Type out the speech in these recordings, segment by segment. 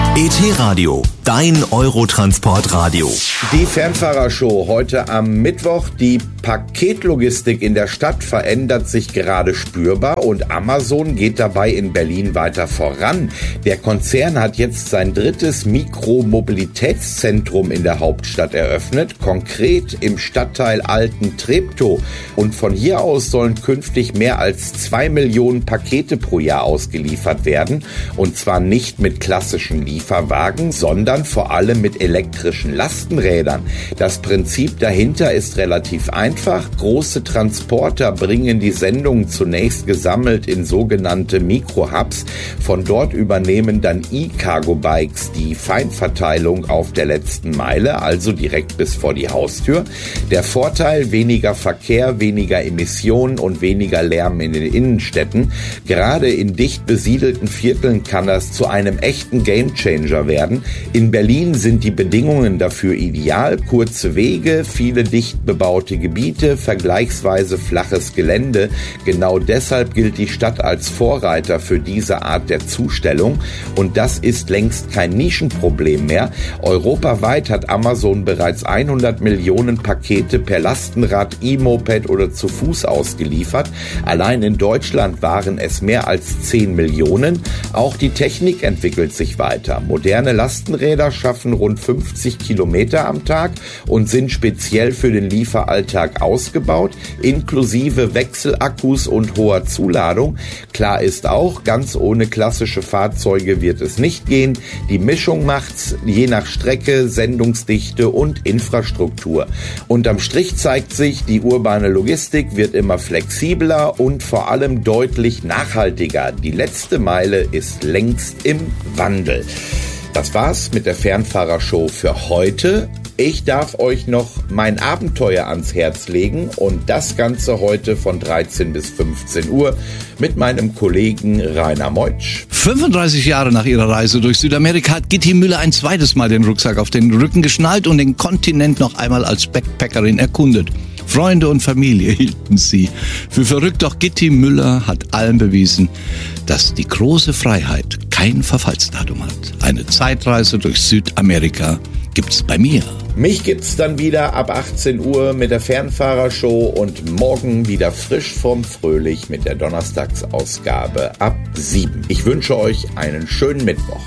ET-Radio, dein Eurotransportradio. Die Fernfahrershow heute am Mittwoch. Die Paketlogistik in der Stadt verändert sich gerade spürbar und Amazon geht dabei in Berlin weiter voran. Der Konzern hat jetzt sein drittes Mikromobilitätszentrum in der Hauptstadt eröffnet, konkret im Stadtteil Alten Treptow. Und von hier aus sollen künftig mehr als 2 Millionen Pakete pro Jahr ausgeliefert werden. Und zwar nicht mit klassischen Lieferwagen, sondern vor allem mit elektrischen Lastenrädern. Das Prinzip dahinter ist relativ einfach. Große Transporter bringen die Sendungen zunächst gesammelt in sogenannte Mikrohubs. Von dort übernehmen dann E-Cargo-Bikes die Feinverteilung auf der letzten Meile, also direkt bis vor die Haustür. Der Vorteil: weniger Verkehr, weniger Emissionen und weniger Lärm in den Innenstädten. Gerade in dicht besiedelten Vierteln kann das zu einem echten Gamechanger werden. In Berlin sind die Bedingungen dafür ideal. Kurze Wege, viele dicht bebaute Gebiete, vergleichsweise flaches Gelände. Genau deshalb gilt die Stadt als Vorreiter für diese Art der Zustellung. Und das ist längst kein Nischenproblem mehr. Europaweit hat Amazon bereits 100 Millionen Pakete per Lastenrad, E-Moped oder zu Fuß ausgeliefert. Allein in Deutschland waren es mehr als 10 Millionen. Auch die Technik entwickelt sich weiter. Moderne Lastenräder schaffen rund 50 Kilometer am Tag und sind speziell für den Lieferalltag ausgebaut, inklusive Wechselakkus und hoher Zuladung. Klar ist auch, ganz ohne klassische Fahrzeuge wird es nicht gehen. Die Mischung macht's, je nach Strecke, Sendungsdichte und Infrastruktur. Unterm Strich zeigt sich, die urbane Logistik wird immer flexibler und vor allem deutlich nachhaltiger. Die letzte Meile ist längst im Wandel. Das war's mit der Fernfahrershow für heute. Ich darf euch noch mein Abenteuer ans Herz legen und das Ganze heute von 13 bis 15 Uhr mit meinem Kollegen Rainer Meutsch. 35 Jahre nach ihrer Reise durch Südamerika hat Gitti Müller ein zweites Mal den Rucksack auf den Rücken geschnallt und den Kontinent noch einmal als Backpackerin erkundet. Freunde und Familie hielten sie für verrückt, doch Gitti Müller hat allen bewiesen, dass die große Freiheit kein Verfallsdatum hat. Eine Zeitreise durch Südamerika gibt's bei mir. Mich gibt's dann wieder ab 18 Uhr mit der Fernfahrershow und morgen wieder frisch vom Fröhlich mit der Donnerstagsausgabe ab 7. Ich wünsche euch einen schönen Mittwoch.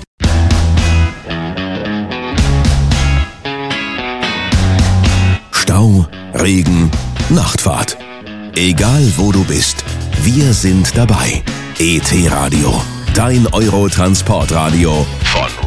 Stau, Regen, Nachtfahrt. Egal wo du bist, wir sind dabei. ET-Radio, dein Eurotransportradio von